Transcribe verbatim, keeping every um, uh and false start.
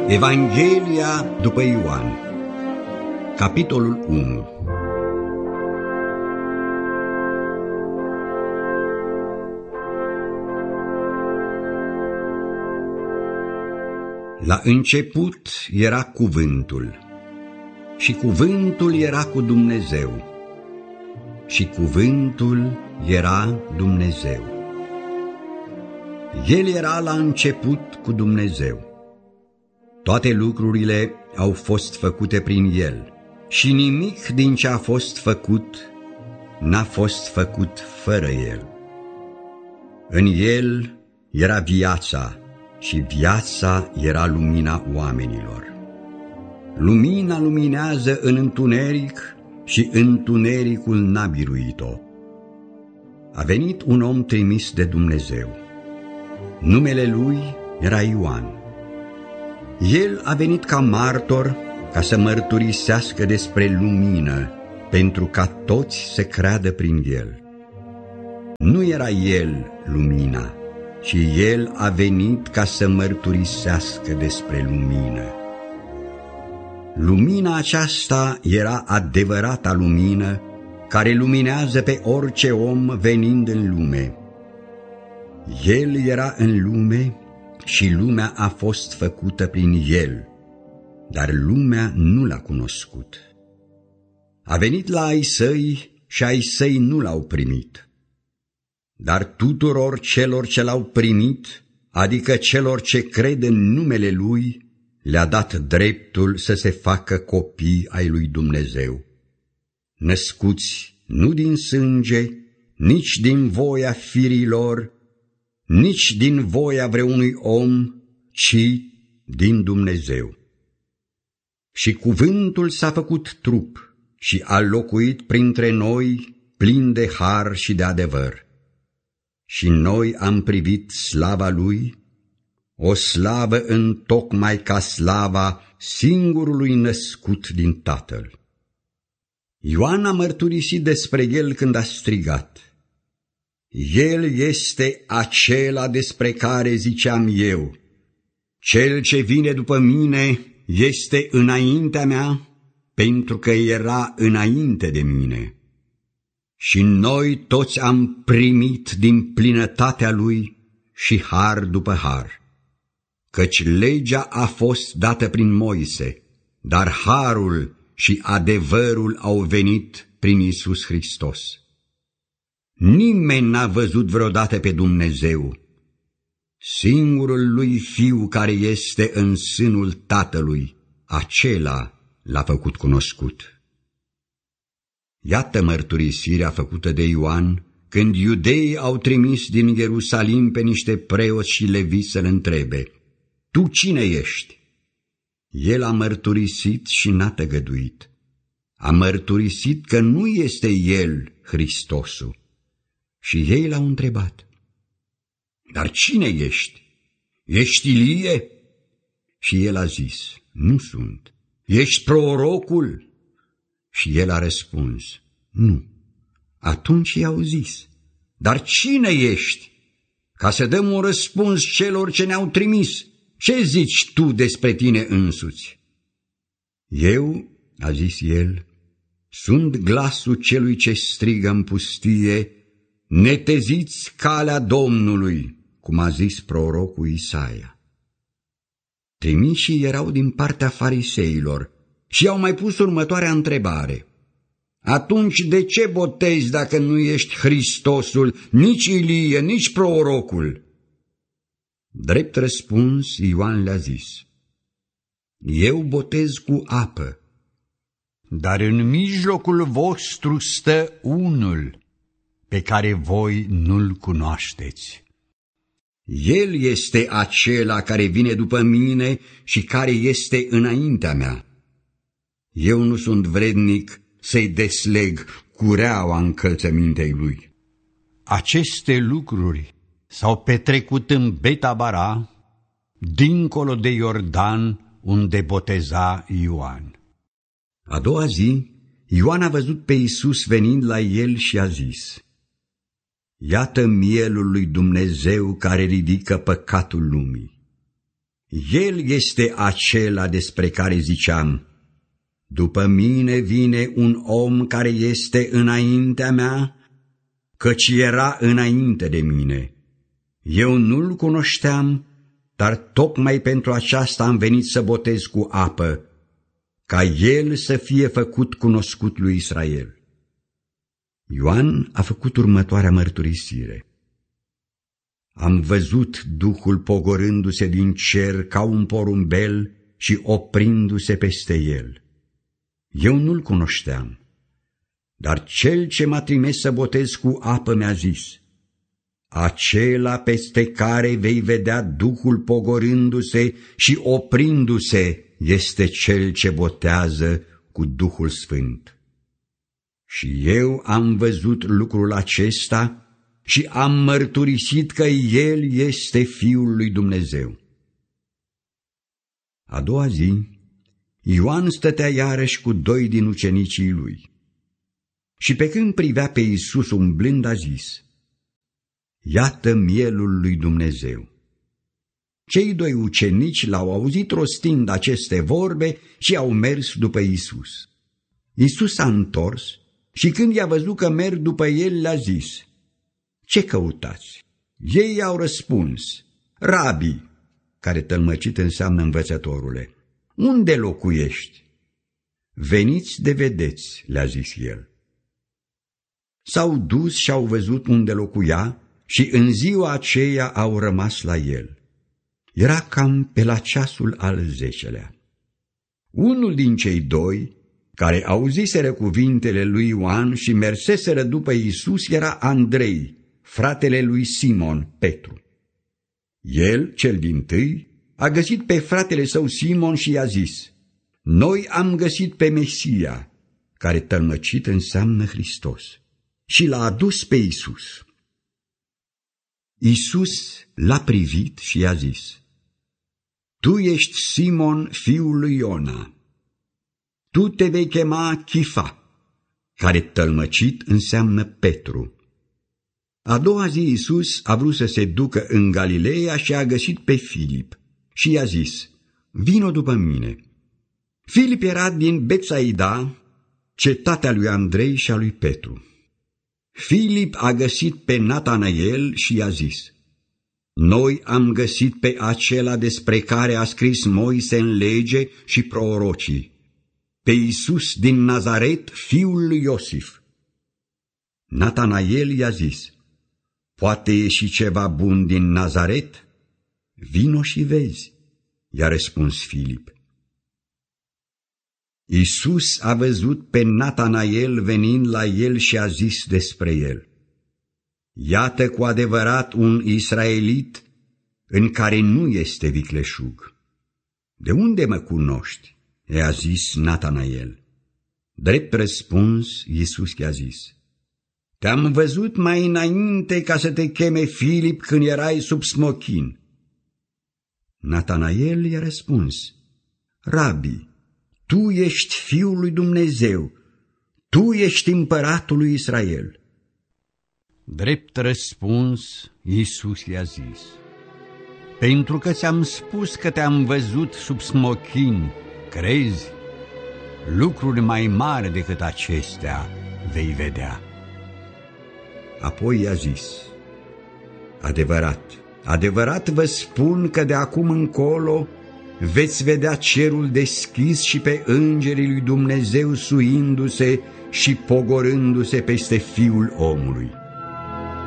Evanghelia după Ioan, capitolul unu. La început era Cuvântul, și Cuvântul era cu Dumnezeu, și Cuvântul era Dumnezeu. El era la început cu Dumnezeu. Toate lucrurile au fost făcute prin El, și nimic din ce a fost făcut n-a fost făcut fără El. În El era viața, și viața era lumina oamenilor. Lumina luminează în întuneric, și întunericul n-a biruit-o. A venit un om trimis de Dumnezeu. Numele lui era Ioan. El a venit ca martor, ca să mărturisească despre lumină, pentru ca toți să creadă prin el. Nu era el lumina, ci el a venit ca să mărturisească despre lumină. Lumina aceasta era adevărata lumină, care luminează pe orice om venind în lume. El era în lume, și lumea a fost făcută prin El, dar lumea nu l-a cunoscut. A venit la ai săi și ai săi nu l-au primit. Dar tuturor celor ce l-au primit, adică celor ce cred în numele Lui, le-a dat dreptul să se facă copii ai lui Dumnezeu, născuți nu din sânge, nici din voia firilor, nici din voia vreunui om, ci din Dumnezeu. Și Cuvântul s-a făcut trup și a locuit printre noi, plin de har și de adevăr. Și noi am privit slava Lui, o slavă întocmai ca slava singurului născut din Tatăl. Ioan a mărturisit despre El când a strigat: El este acela despre care ziceam eu, cel ce vine după mine este înaintea mea, pentru că era înainte de mine. Și noi toți am primit din plinătatea Lui și har după har, căci legea a fost dată prin Moise, dar harul și adevărul au venit prin Iisus Hristos. Nimeni n-a văzut vreodată pe Dumnezeu. Singurul Lui Fiu care este în sânul Tatălui, acela l-a făcut cunoscut. Iată mărturisirea făcută de Ioan când iudeii au trimis din Ierusalim pe niște preoți și leviți să-l întrebe: Tu cine ești? El a mărturisit și n-a tăgăduit. A mărturisit că nu este El Hristosul. Și ei l-au întrebat: Dar cine ești? Ești Ilie? Și el a zis: Nu sunt. Ești prorocul? Și el a răspuns: Nu. Atunci i-au zis: Dar cine ești? Ca să dăm un răspuns celor ce ne-au trimis, ce zici tu despre tine însuți? Eu, a zis el, sunt glasul celui ce strigă în pustie: Neteziți calea Domnului, cum a zis prorocul Isaia. Trimișii erau din partea fariseilor și au mai pus următoarea întrebare: Atunci de ce botezi dacă nu ești Hristosul, nici Ilie, nici prorocul? Drept răspuns, Ioan le-a zis: Eu botez cu apă, dar în mijlocul vostru stă unul pe care voi nu-l cunoașteți. El este acela care vine după mine și care este înaintea mea. Eu nu sunt vrednic să-i desleg cureaua încălțămintei lui. Aceste lucruri s-au petrecut în Betabara, dincolo de Iordan, unde boteza Ioan. A doua zi, Ioan a văzut pe Iisus venind la el și a zis: Iată mielul lui Dumnezeu care ridică păcatul lumii. El este acela despre care ziceam: după mine vine un om care este înaintea mea, căci era înainte de mine. Eu nu-l cunoșteam, dar tocmai pentru aceasta am venit să botez cu apă, ca el să fie făcut cunoscut lui Israel. Ioan a făcut următoarea mărturisire: am văzut Duhul pogorându-se din cer ca un porumbel și oprindu-se peste el. Eu nu-l cunoșteam, dar cel ce m-a trimis să botez cu apă mi-a zis: acela peste care vei vedea Duhul pogorându-se și oprindu-se este cel ce botează cu Duhul Sfânt. Și eu am văzut lucrul acesta și am mărturisit că El este Fiul lui Dumnezeu. A doua zi, Ioan stătea iarăși cu doi din ucenicii lui. Și pe când privea pe Iisus umblând, a zis: iată mielul lui Dumnezeu. Cei doi ucenici l-au auzit rostind aceste vorbe și au mers după Iisus. Iisus s-a întors și când i-a văzut că merg după el, le-a zis: ce căutați? Ei i-au răspuns: Rabi, care tălmăcit înseamnă învățătorule, unde locuiești? Veniți de vedeți, le-a zis el. S-au dus și au văzut unde locuia și în ziua aceea au rămas la el. Era cam pe la ceasul al zecelea. Unul din cei doi, care auziseră cuvintele lui Ioan și merseseră după Iisus, era Andrei, fratele lui Simon, Petru. El, cel dintâi, a găsit pe fratele său Simon și i-a zis: noi am găsit pe Mesia, care tălmăcit înseamnă Hristos, și l-a adus pe Iisus. Iisus l-a privit și i-a zis: tu ești Simon, fiul lui Iona. Tu te vei chema Chifa, care tălmăcit înseamnă Petru. A doua zi Iisus a vrut să se ducă în Galileea și a găsit pe Filip și i-a zis: vino după mine. Filip era din Betsaida, cetatea lui Andrei și a lui Petru. Filip a găsit pe Natanael și i-a zis: noi am găsit pe acela despre care a scris Moise în lege și prorocii, pe Iisus din Nazaret, fiul lui Iosif. Natanael i-a zis: poate ieși ceva bun din Nazaret? Vino și vezi, i-a răspuns Filip. Iisus a văzut pe Natanael venind la el și a zis despre el: iată cu adevărat un israelit în care nu este vicleșug. De unde mă cunoști? I-a zis Natanael. Drept răspuns, Iisus i-a zis: te-am văzut mai înainte ca să te cheme Filip când erai sub smochin. Natanael i-a răspuns: Rabi, tu ești Fiul lui Dumnezeu, tu ești împăratul lui Israel. Drept răspuns, Iisus i-a zis: pentru că ți-am spus că te-am văzut sub smochin, crezi? Lucruri mai mari decât acestea vei vedea. Apoi i-a zis: adevărat, adevărat vă spun că de acum încolo veți vedea cerul deschis și pe îngerii lui Dumnezeu suindu-se și pogorându-se peste Fiul omului.